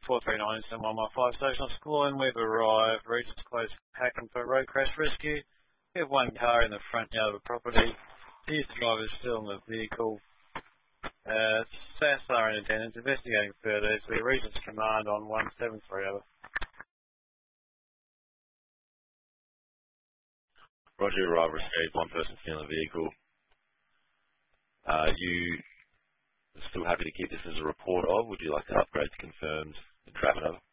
439-7115 station on School, and we've arrived. Regent's Close, Hacken for road crash rescue. We have one car in the front yard of the property. The driver is still in the vehicle. SAS are in attendance, investigating further. It's the Regent's Command on 173 over. Roger, arrival received. One person still in the vehicle. Are you still happy to keep this as a report of? Would you like to upgrade to confirmed and traffic over?